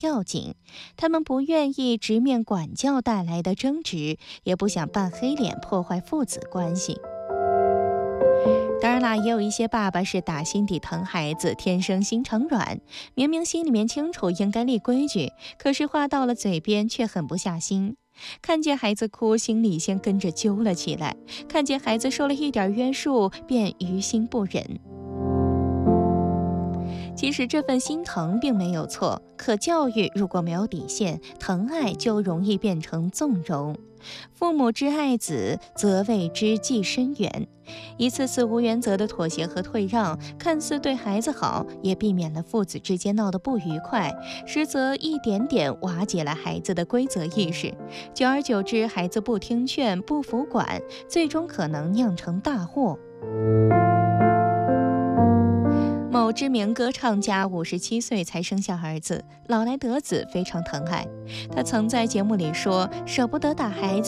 要紧，他们不愿意直面管教带来的争执，也不想扮黑脸破坏父子关系。当然啦，也有一些爸爸是打心底疼孩子，天生心肠软，明明心里面清楚应该立规矩，可是话到了嘴边却狠不下心。看见孩子哭，心里先跟着揪了起来；看见孩子受了一点约束，便于心不忍。其实这份心疼并没有错，可教育如果没有底线，疼爱就容易变成纵容。父母之爱子，则为之计深远。一次次无原则的妥协和退让，看似对孩子好，也避免了父子之间闹得不愉快，实则一点点瓦解了孩子的规则意识。久而久之，孩子不听劝、不服管，最终可能酿成大祸。某知名歌唱家57岁才生下儿子，老来得子，非常疼爱。他曾在节目里说，舍不得打孩子